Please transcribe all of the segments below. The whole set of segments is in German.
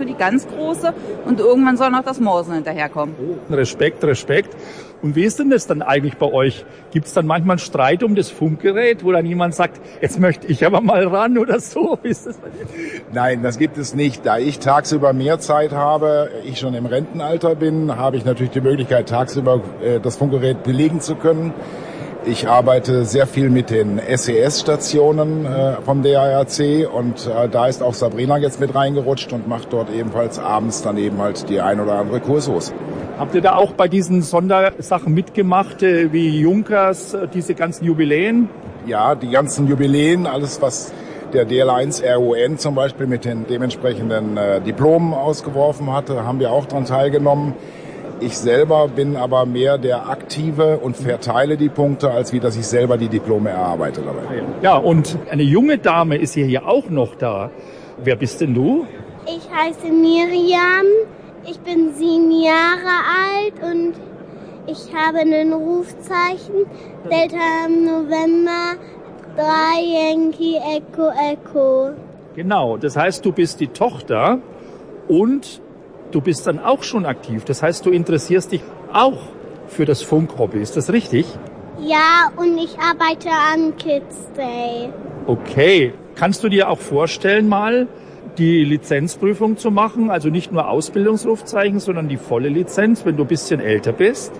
die ganz große. Und irgendwann soll noch das Morsen hinterherkommen. Respekt, Respekt. Und wie ist denn das dann eigentlich bei euch? Gibt es dann manchmal einen Streit um das Funkgerät, wo dann jemand sagt, jetzt möchte ich aber mal ran oder so? Wie ist das bei dir? Nein, das gibt es nicht. Da ich tagsüber mehr Zeit habe, ich schon im Rentenalter bin, habe ich natürlich die Möglichkeit, tagsüber das Funkgerät belegen zu können. Ich arbeite sehr viel mit den SES-Stationen vom DARC und da ist auch Sabrina jetzt mit reingerutscht und macht dort ebenfalls abends dann eben halt die ein oder andere Kursus. Habt ihr da auch bei diesen Sondersachen mitgemacht, wie Junkers, diese ganzen Jubiläen? Ja, die ganzen Jubiläen, alles was der DL1 RUN zum Beispiel mit den dementsprechenden Diplomen ausgeworfen hatte, haben wir auch daran teilgenommen. Ich selber bin aber mehr der Aktive und verteile die Punkte, als wie dass ich selber die Diplome erarbeite dabei. Ja, und eine junge Dame ist hier auch noch da. Wer bist denn du? Ich heiße Miriam, ich bin 7 Jahre alt und ich habe ein Rufzeichen Delta November 3 Yankee Echo Echo. Genau, das heißt, du bist die Tochter und du bist dann auch schon aktiv. Das heißt, du interessierst dich auch für das Funkhobby. Ist das richtig? Ja, und ich arbeite an Kids Day. Okay. Kannst du dir auch vorstellen, mal die Lizenzprüfung zu machen? Also nicht nur Ausbildungsrufzeichen, sondern die volle Lizenz, wenn du ein bisschen älter bist?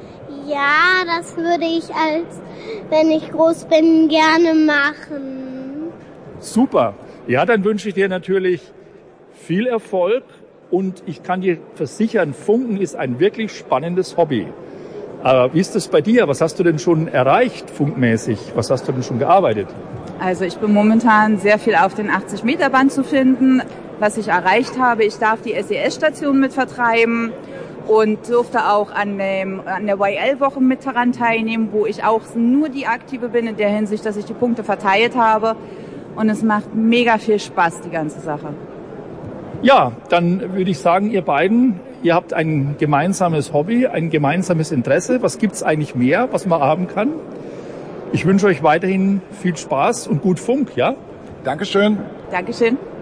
Ja, das würde ich wenn ich groß bin, gerne machen. Super. Ja, dann wünsche ich dir natürlich viel Erfolg. Und ich kann dir versichern, Funken ist ein wirklich spannendes Hobby. Aber wie ist das bei dir? Was hast du denn schon erreicht, funkmäßig? Was hast du denn schon gearbeitet? Also ich bin momentan sehr viel auf den 80-Meter-Band zu finden. Was ich erreicht habe, ich darf die SES-Station mit vertreiben und durfte auch an der YL-Woche mit daran teilnehmen, wo ich auch nur die Aktive bin, in der Hinsicht, dass ich die Punkte verteilt habe. Und es macht mega viel Spaß, die ganze Sache. Ja, dann würde ich sagen, ihr beiden, ihr habt ein gemeinsames Hobby, ein gemeinsames Interesse. Was gibt's eigentlich mehr, was man haben kann? Ich wünsche euch weiterhin viel Spaß und gut Funk, ja? Dankeschön. Dankeschön.